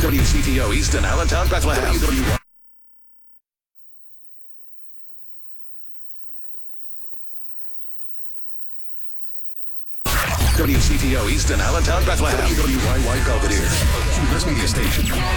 WCTO Easton, Allentown, Bethlehem. WCTO Easton, Allentown, Bethlehem. WYY Belvedere, Cuba's media station.